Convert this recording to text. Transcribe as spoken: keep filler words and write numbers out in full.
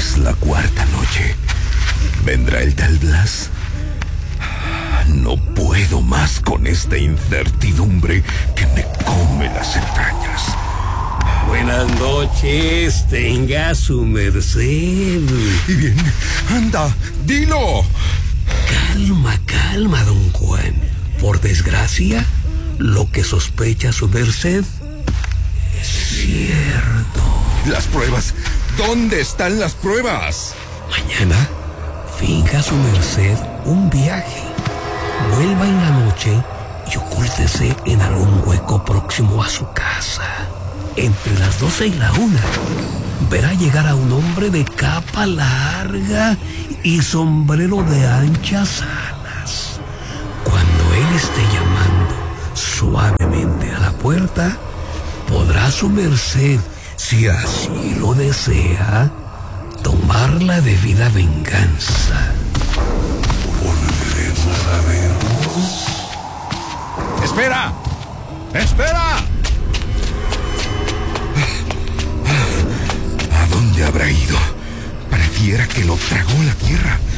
Es la cuarta noche. ¿Vendrá el tal Blas? No puedo más con esta incertidumbre que me come las entrañas. Buenas noches, tenga su merced. Bien, anda, dilo. Calma, calma, don Juan. Por desgracia, lo que sospecha su merced es cierto. Las pruebas. ¿Dónde están las pruebas? Mañana, finja su merced un viaje. Vuelva en la noche y ocúltese en algún hueco próximo a su casa. Entre las doce y la una, verá llegar a un hombre de capa larga y sombrero de anchas alas. Cuando él esté llamando suavemente a la puerta, podrá su merced, si así lo desea, tomar la debida venganza. ¿Volveremos a vernos? ¡Espera! ¡Espera! ¿A dónde habrá ido? Pareciera que lo tragó la tierra.